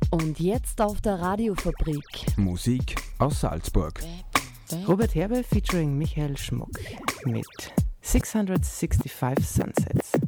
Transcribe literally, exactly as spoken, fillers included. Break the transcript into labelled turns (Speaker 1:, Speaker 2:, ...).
Speaker 1: Und jetzt auf der Radiofabrik.
Speaker 2: Musik aus Salzburg.
Speaker 3: Robert Herbe featuring Michael Schmuck mit sechshundertfünfundsechzig Sunsets.